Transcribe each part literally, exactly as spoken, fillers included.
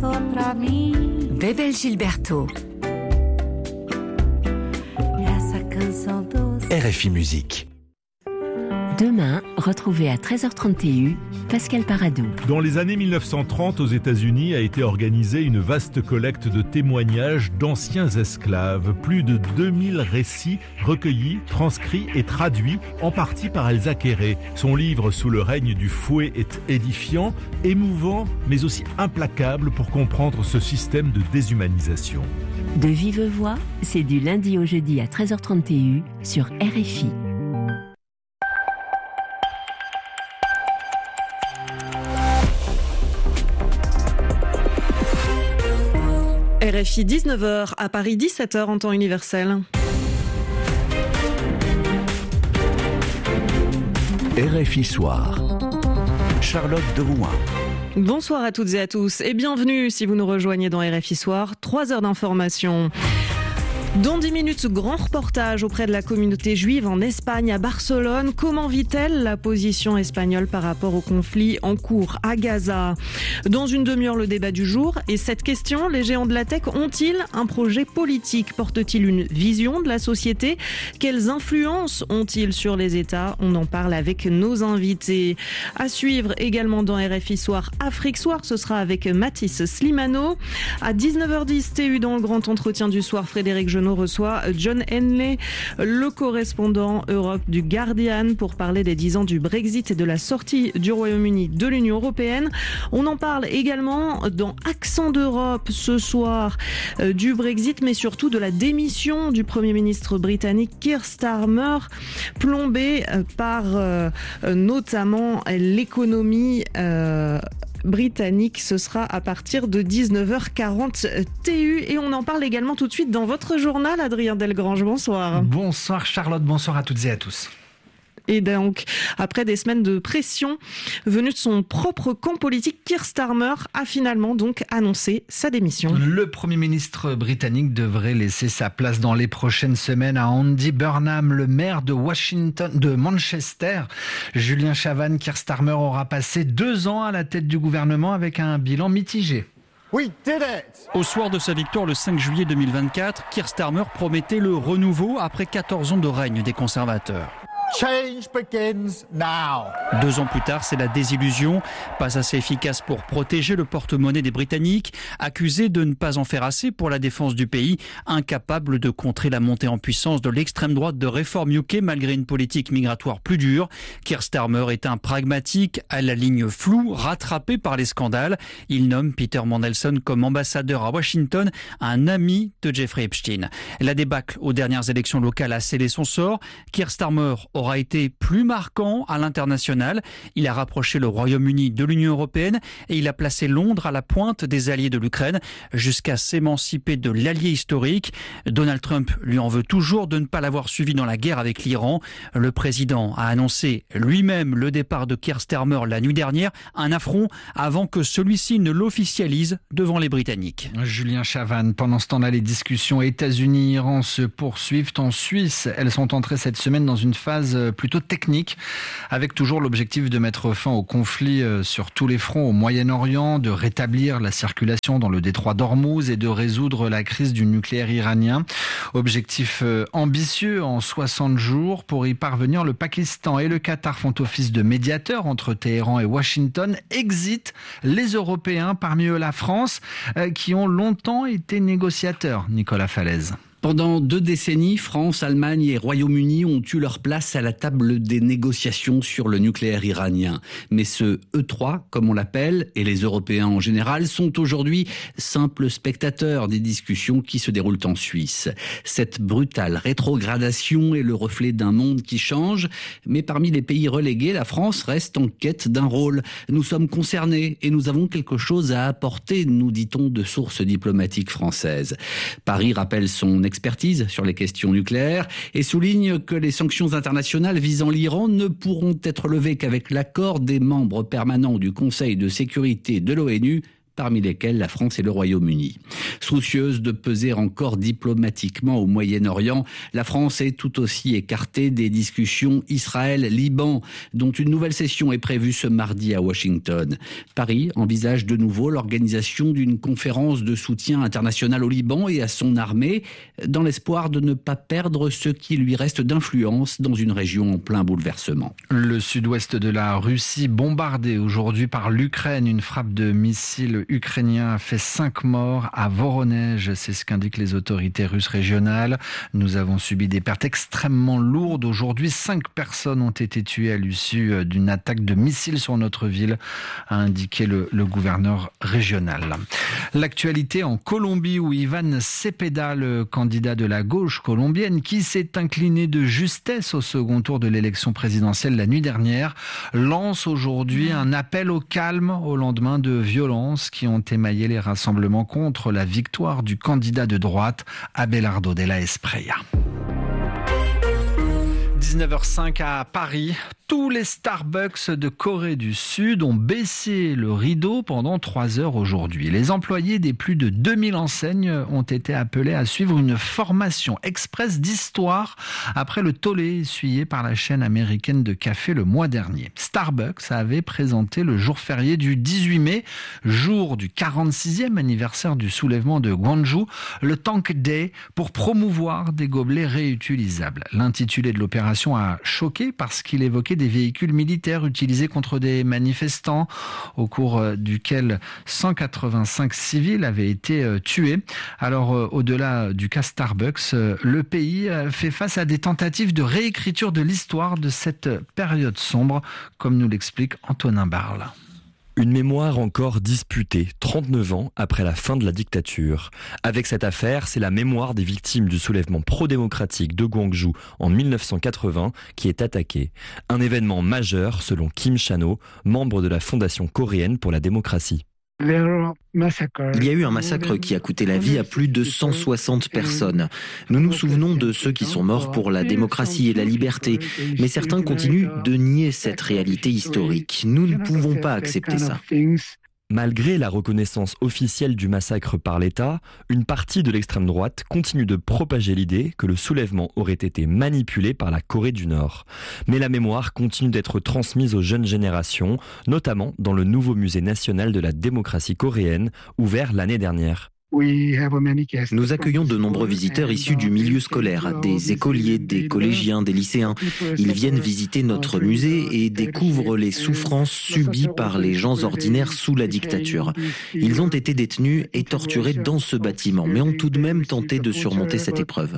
pra mim. Bebel Gilberto. Essa canção doce. R F I Musique. Demain, retrouvez à treize heures trente T U Pascal Paradou. Dans les années mille neuf cent trente, aux États-Unis, a été organisée une vaste collecte de témoignages d'anciens esclaves. Plus de deux mille récits recueillis, transcrits et traduits, en partie par Elsa Quéré. Son livre « Sous le règne du fouet » est édifiant, émouvant, mais aussi implacable pour comprendre ce système de déshumanisation. De vive voix, c'est du lundi au jeudi à treize heures trente T U sur R F I. R F I dix-neuf heures, à Paris dix-sept heures en temps universel. R F I Soir. Charlotte Derouin. Bonsoir à toutes et à tous et bienvenue si vous nous rejoignez dans R F I Soir, trois heures d'information. Dans dix minutes, grand reportage auprès de la communauté juive en Espagne, à Barcelone. Comment vit-elle la position espagnole par rapport au conflit en cours à Gaza ? Dans une demi-heure, le débat du jour. Et cette question, les géants de la tech ont-ils un projet politique ? Portent-ils une vision de la société ? Quelles influences ont-ils sur les États ? On en parle avec nos invités. À suivre également dans R F I Soir, Afrique Soir, ce sera avec Mathis Slimano. À dix-neuf heures dix, T U dans le grand entretien du soir, Frédéric Genot reçoit John Henley, le correspondant Europe du Guardian, pour parler des dix ans du Brexit et de la sortie du Royaume-Uni de l'Union européenne. On en parle également dans Accent d'Europe ce soir euh, du Brexit, mais surtout de la démission du Premier ministre britannique Keir Starmer, plombé euh, par euh, notamment l'économie euh, britannique. Ce sera à partir de dix-neuf heures quarante T U et on en parle également tout de suite dans votre journal. Adrien Delgrange, bonsoir. Bonsoir Charlotte, bonsoir à toutes et à tous. Et donc, après des semaines de pression venue de son propre camp politique, Keir Starmer a finalement donc annoncé sa démission. Le Premier ministre britannique devrait laisser sa place dans les prochaines semaines à Andy Burnham, le maire de Washington, de Manchester. Julien Chavannes, Keir Starmer aura passé deux ans à la tête du gouvernement avec un bilan mitigé. We did it. Au soir de sa victoire le cinq juillet deux mille vingt-quatre, Keir Starmer promettait le renouveau après quatorze ans de règne des conservateurs. Change begins now. Deux ans plus tard, c'est la désillusion. Pas assez efficace pour protéger le porte-monnaie des Britanniques, accusé de ne pas en faire assez pour la défense du pays, incapable de contrer la montée en puissance de l'extrême droite de Reform U K malgré une politique migratoire plus dure. Keir Starmer est un pragmatique à la ligne floue, rattrapé par les scandales. Il nomme Peter Mandelson comme ambassadeur à Washington, un ami de Jeffrey Epstein. La débâcle aux dernières élections locales a scellé son sort. Keir Starmer aura été plus marquant à l'international. Il a rapproché le Royaume-Uni de l'Union européenne et il a placé Londres à la pointe des alliés de l'Ukraine jusqu'à s'émanciper de l'allié historique. Donald Trump lui en veut toujours de ne pas l'avoir suivi dans la guerre avec l'Iran. Le président a annoncé lui-même le départ de Keir Starmer la nuit dernière, un affront avant que celui-ci ne l'officialise devant les Britanniques. Julien Chavannes, pendant ce temps-là, les discussions États-Unis-Iran se poursuivent en Suisse. Elles sont entrées cette semaine dans une phase plutôt technique, avec toujours l'objectif de mettre fin au conflit sur tous les fronts au Moyen-Orient, de rétablir la circulation dans le détroit d'Ormuz et de résoudre la crise du nucléaire iranien. Objectif ambitieux en soixante jours. Pour y parvenir, le Pakistan et le Qatar font office de médiateurs entre Téhéran et Washington. Exit les Européens, parmi eux la France, qui ont longtemps été négociateurs. Nicolas Falaise. Pendant deux décennies, France, Allemagne et Royaume-Uni ont eu leur place à la table des négociations sur le nucléaire iranien. Mais ce E trois, comme on l'appelle, et les Européens en général, sont aujourd'hui simples spectateurs des discussions qui se déroulent en Suisse. Cette brutale rétrogradation est le reflet d'un monde qui change, mais parmi les pays relégués, la France reste en quête d'un rôle. Nous sommes concernés et nous avons quelque chose à apporter, nous dit-on de sources diplomatiques françaises. Paris rappelle son expertise sur les questions nucléaires et souligne que les sanctions internationales visant l'Iran ne pourront être levées qu'avec l'accord des membres permanents du Conseil de sécurité de l'ONU, parmi lesquels la France et le Royaume-Uni. Soucieuse de peser encore diplomatiquement au Moyen-Orient, la France est tout aussi écartée des discussions Israël-Liban, dont une nouvelle session est prévue ce mardi à Washington. Paris envisage de nouveau l'organisation d'une conférence de soutien international au Liban et à son armée, dans l'espoir de ne pas perdre ce qui lui reste d'influence dans une région en plein bouleversement. Le sud-ouest de la Russie bombardé aujourd'hui par l'Ukraine. Une frappe de missiles ukrainiens a fait cinq morts à Voronej. C'est ce qu'indiquent les autorités russes régionales. Nous avons subi des pertes extrêmement lourdes. Aujourd'hui, cinq personnes ont été tuées à l'issue d'une attaque de missiles sur notre ville, a indiqué le, le gouverneur régional. L'actualité en Colombie où Ivan Cepeda, le candidat de la gauche colombienne, qui s'est incliné de justesse au second tour de l'élection présidentielle la nuit dernière, lance aujourd'hui un appel au calme au lendemain de violences qui ont émaillé les rassemblements contre la victoire du candidat de droite, Abelardo de la Espriella. dix-neuf heures cinq à Paris. Tous les Starbucks de Corée du Sud ont baissé le rideau pendant trois heures aujourd'hui. Les employés des plus de deux mille enseignes ont été appelés à suivre une formation express d'histoire après le tollé essuyé par la chaîne américaine de café le mois dernier. Starbucks avait présenté le jour férié du dix-huit mai, jour du quarante-sixième anniversaire du soulèvement de Gwangju, le Tank Day, pour promouvoir des gobelets réutilisables. L'intitulé de l'opération a choqué parce qu'il évoquait des véhicules militaires utilisés contre des manifestants, au cours duquel cent quatre-vingt-cinq civils avaient été tués. Alors, au-delà du cas Starbucks, le pays fait face à des tentatives de réécriture de l'histoire de cette période sombre, comme nous l'explique Antonin Barle. Une mémoire encore disputée, trente-neuf ans après la fin de la dictature. Avec cette affaire, c'est la mémoire des victimes du soulèvement pro-démocratique de Gwangju en mille neuf cent quatre-vingts qui est attaquée. Un événement majeur selon Kim Chano, membre de la Fondation coréenne pour la démocratie. Il y a eu un massacre qui a coûté la vie à plus de cent soixante personnes. Nous nous souvenons de ceux qui sont morts pour la démocratie et la liberté, mais certains continuent de nier cette réalité historique. Nous ne pouvons pas accepter ça. Malgré la reconnaissance officielle du massacre par l'État, une partie de l'extrême droite continue de propager l'idée que le soulèvement aurait été manipulé par la Corée du Nord. Mais la mémoire continue d'être transmise aux jeunes générations, notamment dans le nouveau musée national de la démocratie coréenne, ouvert l'année dernière. Nous accueillons de nombreux visiteurs issus du milieu scolaire, des écoliers, des collégiens, des lycéens. Ils viennent visiter notre musée et découvrent les souffrances subies par les gens ordinaires sous la dictature. Ils ont été détenus et torturés dans ce bâtiment, mais ont tout de même tenté de surmonter cette épreuve.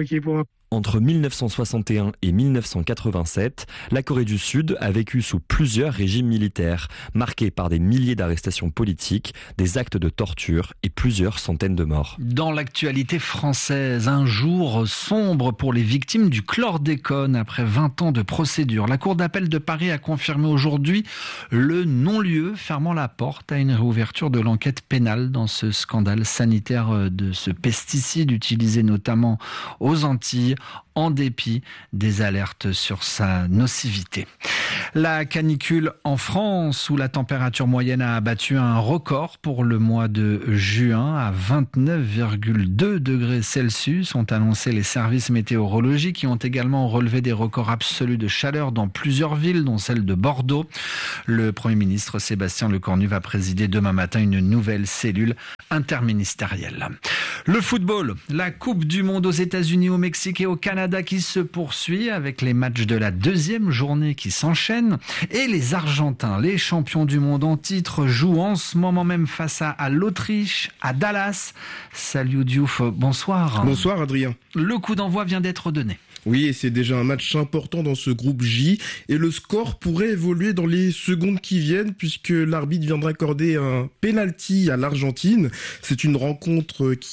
Entre mille neuf cent soixante et un et mille neuf cent quatre-vingt-sept, la Corée du Sud a vécu sous plusieurs régimes militaires, marqués par des milliers d'arrestations politiques, des actes de torture et plusieurs centaines de morts. Dans l'actualité française, un jour sombre pour les victimes du chlordécone après vingt ans de procédure. La Cour d'appel de Paris a confirmé aujourd'hui le non-lieu fermant la porte à une réouverture de l'enquête pénale dans ce scandale sanitaire de ce pesticide utilisé notamment aux Antilles, en dépit des alertes sur sa nocivité. La canicule en France, où la température moyenne a battu un record pour le mois de juin à vingt-neuf virgule deux degrés Celsius, ont annoncé les services météorologiques, qui ont également relevé des records absolus de chaleur dans plusieurs villes, dont celle de Bordeaux. Le Premier ministre Sébastien Lecornu va présider demain matin une nouvelle cellule interministérielle. Le football, la Coupe du Monde aux États-Unis, au Mexique et au Canada qui se poursuit avec les matchs de la deuxième journée qui s'enchaînent. Et les Argentins, les champions du monde en titre, jouent en ce moment même face à, à l'Autriche, à Dallas. Salut Diouf, bonsoir. Bonsoir Adrien. Le coup d'envoi vient d'être donné. Oui, et c'est déjà un match important dans ce groupe J. Et le score pourrait évoluer dans les secondes qui viennent, puisque l'arbitre viendra accorder un penalty à l'Argentine. C'est une rencontre qui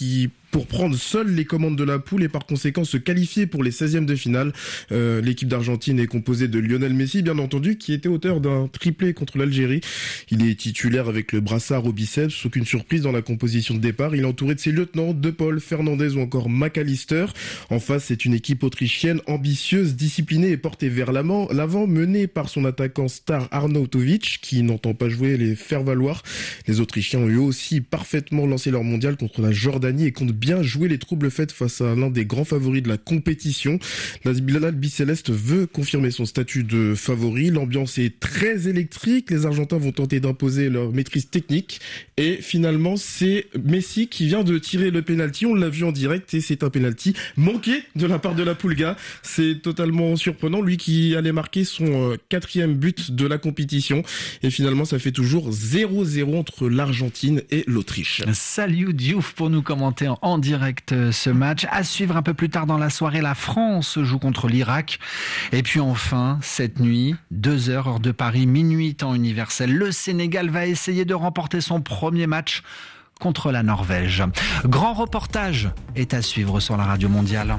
pour prendre seule les commandes de la poule et par conséquent se qualifier pour les seizièmes de finale. Euh, l'équipe d'Argentine est composée de Lionel Messi, bien entendu, qui était auteur d'un triplé contre l'Algérie. Il est titulaire avec le brassard au biceps, aucune surprise dans la composition de départ. Il est entouré de ses lieutenants, De Paul, Fernandez ou encore McAllister. En face, c'est une équipe autrichienne ambitieuse, disciplinée et portée vers l'avant, l'avant menée par son attaquant star Arnautovic, qui n'entend pas jouer les faire valoir. Les Autrichiens ont eu aussi parfaitement lancé leur mondial contre la Jordanie et comptent bien jouer les troubles faits face à l'un des grands favoris de la compétition. L'Albi-Céleste veut confirmer son statut de favori. L'ambiance est très électrique. Les Argentins vont tenter d'imposer leur maîtrise technique. Et finalement, c'est Messi qui vient de tirer le penalty. On l'a vu en direct et c'est un penalty manqué de la part de la Pulga. C'est totalement surprenant. Lui qui allait marquer son quatrième but de la compétition. Et finalement, ça fait toujours zéro zéro entre l'Argentine et l'Autriche. Salut Diouf pour nous commenter en direct ce match. À suivre un peu plus tard dans la soirée, la France joue contre l'Irak. Et puis enfin, cette nuit, deux heures heure de Paris, minuit temps universel, le Sénégal va essayer de remporter son premier match contre la Norvège. Grand reportage est à suivre sur la radio mondiale.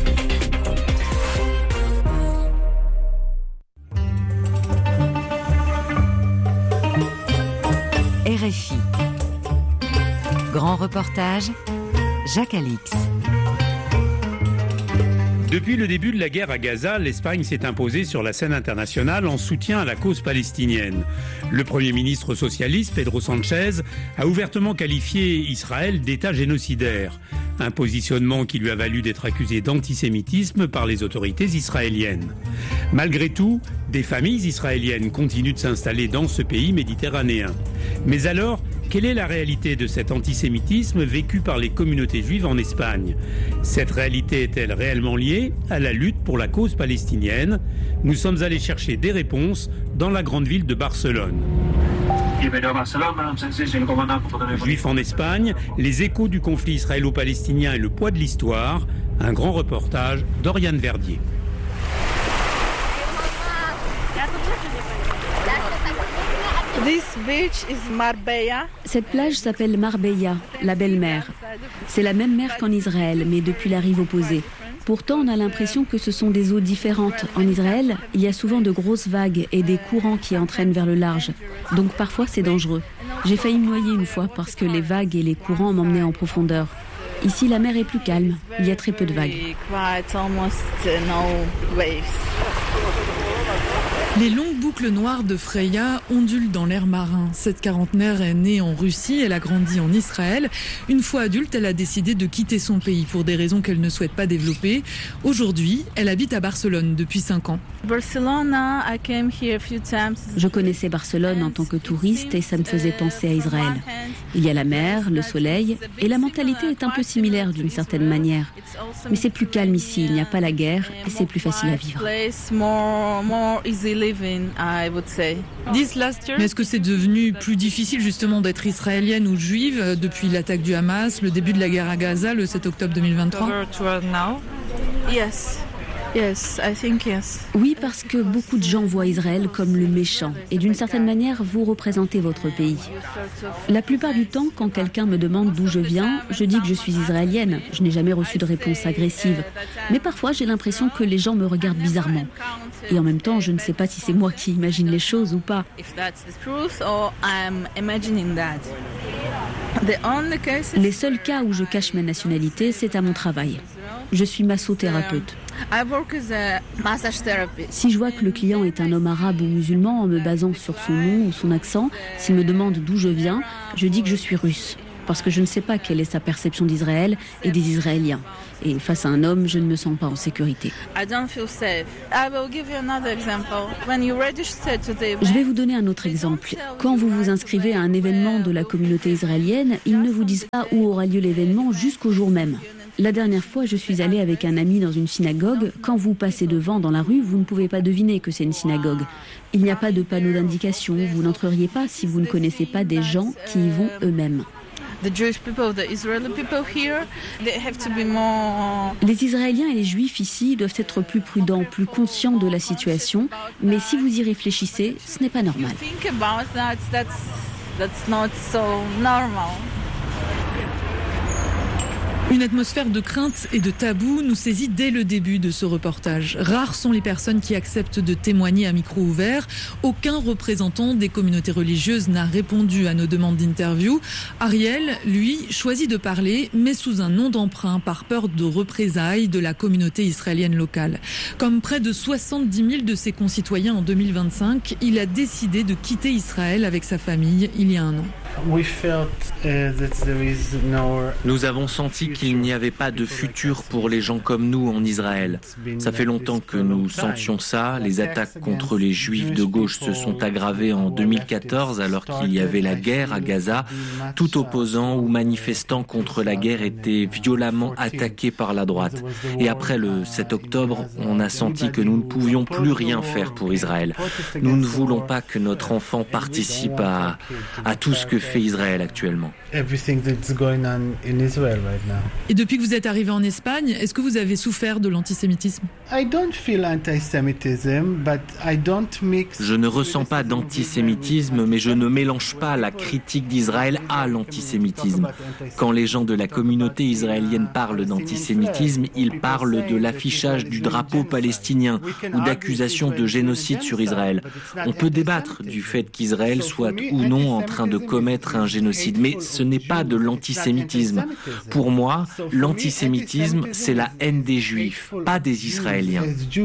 R F I. Grand reportage, Jacques Alix. Depuis le début de la guerre à Gaza, l'Espagne s'est imposée sur la scène internationale en soutien à la cause palestinienne. Le Premier ministre socialiste, Pedro Sánchez, a ouvertement qualifié Israël d'État génocidaire. Un positionnement qui lui a valu d'être accusé d'antisémitisme par les autorités israéliennes. Malgré tout, des familles israéliennes continuent de s'installer dans ce pays méditerranéen. Mais alors, quelle est la réalité de cet antisémitisme vécu par les communautés juives en Espagne ? Cette réalité est-elle réellement liée à la lutte pour la cause palestinienne ? Nous sommes allés chercher des réponses dans la grande ville de Barcelone. Juifs en Espagne, les échos du conflit israélo-palestinien et le poids de l'histoire. Un grand reportage d'Oriane Verdier. Cette plage s'appelle Marbella, la belle mer. C'est la même mer qu'en Israël, mais depuis la rive opposée. Pourtant, on a l'impression que ce sont des eaux différentes. En Israël, il y a souvent de grosses vagues et des courants qui entraînent vers le large. Donc parfois, c'est dangereux. J'ai failli me noyer une fois parce que les vagues et les courants m'emmenaient en profondeur. Ici, la mer est plus calme. Il y a très peu de vagues. Les longues boucles noires de Freya ondulent dans l'air marin. Cette quarantenaire est née en Russie, elle a grandi en Israël. Une fois adulte, elle a décidé de quitter son pays pour des raisons qu'elle ne souhaite pas développer. Aujourd'hui, elle habite à Barcelone depuis cinq ans. Je connaissais Barcelone en tant que touriste et ça me faisait penser à Israël. Il y a la mer, le soleil et la mentalité est un peu similaire d'une certaine manière. Mais c'est plus calme ici, il n'y a pas la guerre et c'est plus facile à vivre. Mais est-ce que c'est devenu plus difficile justement d'être israélienne ou juive depuis l'attaque du Hamas, le début de la guerre à Gaza le sept octobre deux mille vingt-trois ? Oui, parce que beaucoup de gens voient Israël comme le méchant et d'une certaine manière, vous représentez votre pays. La plupart du temps, quand quelqu'un me demande d'où je viens, je dis que je suis israélienne. Je n'ai jamais reçu de réponse agressive. Mais parfois, j'ai l'impression que les gens me regardent bizarrement. Et en même temps, je ne sais pas si c'est moi qui imagine les choses ou pas. Les seuls cas où je cache ma nationalité, c'est à mon travail. Je suis massothérapeute. Si je vois que le client est un homme arabe ou musulman, en me basant sur son nom ou son accent, s'il me demande d'où je viens, je dis que je suis russe. Parce que je ne sais pas quelle est sa perception d'Israël et des Israéliens. Et face à un homme, je ne me sens pas en sécurité. Je vais vous donner un autre exemple. Quand vous vous inscrivez à un événement de la communauté israélienne, ils ne vous disent pas où aura lieu l'événement jusqu'au jour même. La dernière fois, je suis allée avec un ami dans une synagogue. Quand vous passez devant dans la rue, vous ne pouvez pas deviner que c'est une synagogue. Il n'y a pas de panneau d'indication. Vous n'entreriez pas si vous ne connaissez pas des gens qui y vont eux-mêmes. Les Israéliens et les Juifs ici doivent être plus prudents, plus conscients de la situation. Mais si vous y réfléchissez, ce n'est pas normal. Une atmosphère de crainte et de tabou nous saisit dès le début de ce reportage. Rares sont les personnes qui acceptent de témoigner à micro ouvert. Aucun représentant des communautés religieuses n'a répondu à nos demandes d'interview. Ariel, lui, choisit de parler, mais sous un nom d'emprunt par peur de représailles de la communauté israélienne locale. Comme près de soixante-dix mille de ses concitoyens en deux mille vingt-cinq, il a décidé de quitter Israël avec sa famille il y a un an. Nous avons senti qu'il n'y avait pas de futur pour les gens comme nous en Israël. Ça fait longtemps que nous sentions ça. Les attaques contre les juifs de gauche se sont aggravées en deux mille quatorze alors qu'il y avait la guerre à Gaza. Tout opposant ou manifestant contre la guerre était violemment attaqué par la droite. Et après le sept octobre, on a senti que nous ne pouvions plus rien faire pour Israël. Nous ne voulons pas que notre enfant participe à, à tout ce que fait Israël actuellement. Et depuis que vous êtes arrivé en Espagne, est-ce que vous avez souffert de l'antisémitisme ? Je ne ressens pas d'antisémitisme, mais je ne mélange pas la critique d'Israël à l'antisémitisme. Quand les gens de la communauté israélienne parlent d'antisémitisme, ils parlent de l'affichage du drapeau palestinien ou d'accusations de génocide sur Israël. On peut débattre du fait qu'Israël soit ou non en train de commettre un génocide, mais ce n'est pas de l'antisémitisme. Pour moi, l'antisémitisme, c'est la haine des Juifs, pas des Israéliens.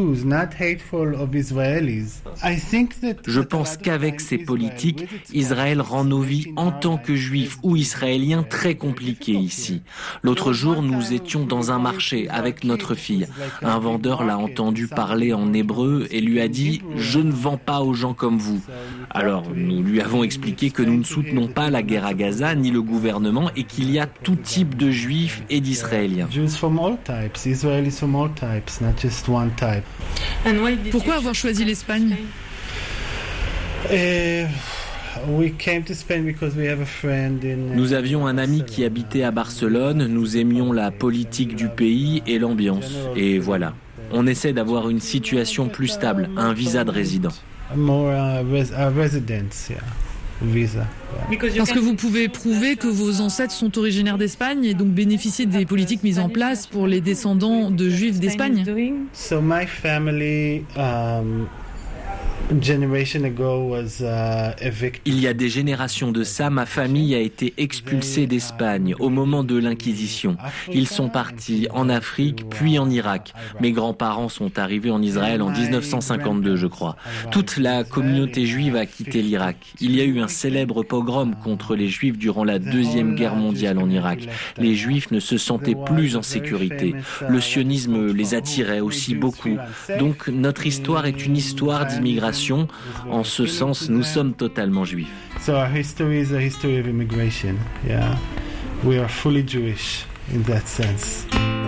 Je pense qu'avec ces politiques, Israël rend nos vies en tant que Juifs ou Israéliens très compliquées ici. L'autre jour, nous étions dans un marché avec notre fille. Un vendeur l'a entendu parler en hébreu et lui a dit « Je ne vends pas aux gens comme vous ». Alors, nous lui avons expliqué que nous ne soutenons pas la guerre à Gaza ni le gouvernement et qu'il y a tout type de Juifs et d'Israéliens. Pourquoi avoir choisi l'Espagne ? Nous avions un ami qui habitait à Barcelone, nous aimions la politique du pays et l'ambiance. Et voilà, on essaie d'avoir une situation plus stable, un visa de résident. Parce que vous pouvez prouver que vos ancêtres sont originaires d'Espagne et donc bénéficier des politiques mises en place pour les descendants de Juifs d'Espagne. Il y a des générations de ça, ma famille a été expulsée d'Espagne au moment de l'Inquisition. Ils sont partis en Afrique, puis en Irak. Mes grands-parents sont arrivés en Israël en dix-neuf cent cinquante-deux, je crois. Toute la communauté juive a quitté l'Irak. Il y a eu un célèbre pogrom contre les Juifs durant la Deuxième Guerre mondiale en Irak. Les Juifs ne se sentaient plus en sécurité. Le sionisme les attirait aussi beaucoup. Donc notre histoire est une histoire d'immigration. En ce sens, nous sommes totalement juifs. So our history is a history of immigration. Yeah, we are fully Jewish in that sense.